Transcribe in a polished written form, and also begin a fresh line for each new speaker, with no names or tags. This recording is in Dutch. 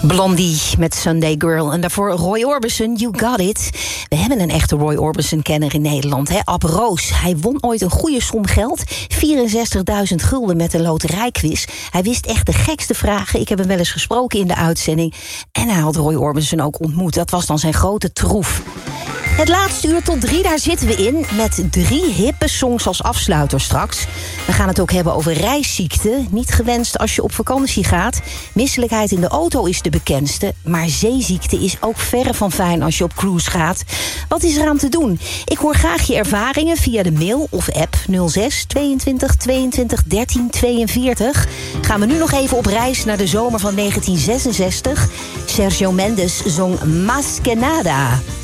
Blondie met Sunday Girl. En daarvoor Roy Orbison, You Got It. We hebben een echte Roy Orbison-kenner in Nederland, hè? Ab Roos. Hij won ooit een goede som geld. 64.000 gulden met een loterijquiz. Hij wist echt de gekste vragen. Ik heb hem wel eens gesproken in de uitzending. En hij had Roy Orbison ook ontmoet. Dat was dan zijn grote troef. Het laatste uur tot 3, daar zitten we in. Met 3 hippe songs als afsluiter straks. We gaan het ook hebben over reisziekten. Niet gewenst als je op vakantie gaat. Misselijkheid in de auto is de bekendste. Maar zeeziekte is ook verre van fijn als je op cruise gaat. Wat is er aan te doen? Ik hoor graag je ervaringen via de mail of app 06 22 22 13 42. Gaan we nu nog even op reis naar de zomer van 1966. Sergio Mendes zong Mas Que Nada.